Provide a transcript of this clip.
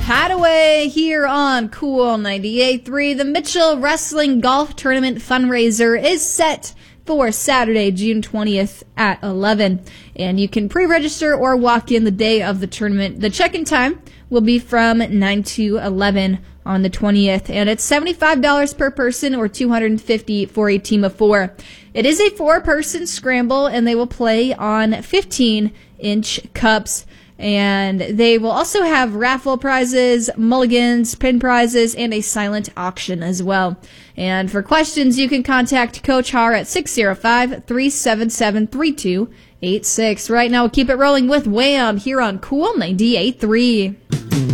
Hadaway here on Cool 98.3. The Mitchell Wrestling Golf Tournament fundraiser is set for Saturday, June 20th at 11. And you can pre-register or walk in the day of the tournament. The check-in time will be from 9 to 11 on the 20th. And it's $75 per person or $250 for a team of 4. It is a 4-person scramble, and they will play on 15-inch cups. And they will also have raffle prizes, mulligans, pin prizes, and a silent auction as well. And for questions, you can contact Coach Har at 605-377-3286. Right now, we'll keep it rolling with Wham here on Cool 98.3.